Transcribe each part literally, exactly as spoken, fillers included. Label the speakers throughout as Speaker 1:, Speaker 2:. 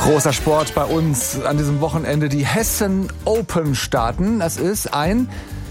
Speaker 1: Großer Sport bei uns an diesem Wochenende. Die Hessen Open starten. Das ist ein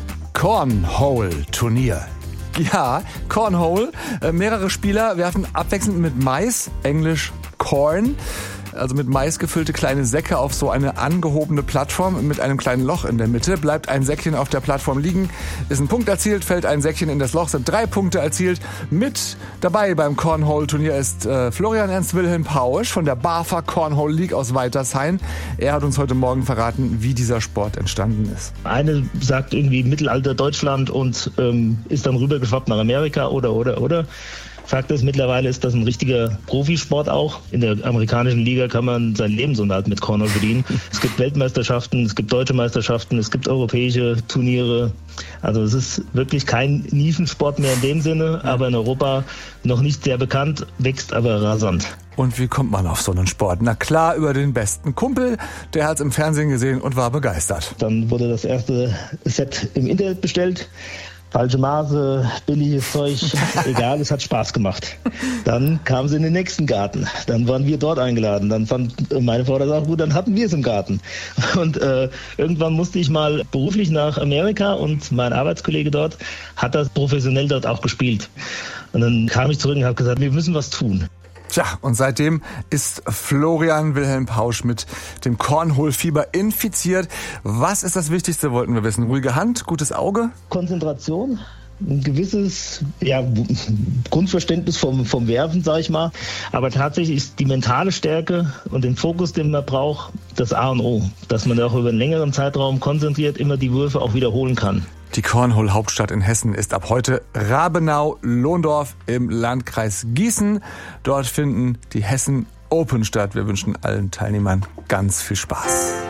Speaker 1: Cornhole-Turnier. Ja, Cornhole. Äh, mehrere Spieler werfen abwechselnd mit Mais, englisch Corn, also mit Mais gefüllte kleine Säcke auf so eine angehobene Plattform mit einem kleinen Loch in der Mitte. Bleibt ein Säckchen auf der Plattform liegen, ist ein Punkt erzielt, fällt ein Säckchen in das Loch, sind drei Punkte erzielt. Mit dabei beim Cornhole-Turnier ist äh, Florian Ernst Wilhelm Pausch von der BAFA Cornhole League aus Weitershain. Er hat uns heute Morgen verraten, wie dieser Sport entstanden ist.
Speaker 2: Eine sagt irgendwie Mittelalter Deutschland und ähm, ist dann rübergeschwappt nach Amerika oder, oder, oder. Fakt ist, mittlerweile ist das ein richtiger Profisport auch. In der amerikanischen Liga kann man seinen Lebensunterhalt mit Cornhole verdienen. Es gibt Weltmeisterschaften, es gibt deutsche Meisterschaften, es gibt europäische Turniere. Also es ist wirklich kein Nischensport mehr in dem Sinne, aber in Europa noch nicht sehr bekannt, wächst aber rasant.
Speaker 1: Und wie kommt man auf so einen Sport? Na klar, über den besten Kumpel. Der hat es im Fernsehen gesehen und war begeistert.
Speaker 2: Dann wurde das erste Set im Internet bestellt. Falsche Maße, billiges Zeug, egal, es hat Spaß gemacht. Dann kamen sie in den nächsten Garten. Dann waren wir dort eingeladen. Dann fand meine Frau das auch gut, dann hatten wir es im Garten. Und äh, irgendwann musste ich mal beruflich nach Amerika und mein Arbeitskollege dort hat das professionell dort auch gespielt. Und dann kam ich zurück und habe gesagt, wir müssen was tun.
Speaker 1: Tja, und seitdem ist Florian Wilhelm Pausch mit dem Cornhole-Fieber infiziert. Was ist das Wichtigste, wollten wir wissen? Ruhige Hand, gutes Auge?
Speaker 2: Konzentration, ein gewisses ja, Grundverständnis vom, vom Werfen, sag ich mal. Aber tatsächlich ist die mentale Stärke und den Fokus, den man braucht, das A und O. Dass man auch über einen längeren Zeitraum konzentriert immer die Würfe auch wiederholen kann.
Speaker 1: Die Cornhole-Hauptstadt in Hessen ist ab heute Rabenau-Lohndorf im Landkreis Gießen. Dort finden die Hessen Open statt. Wir wünschen allen Teilnehmern ganz viel Spaß.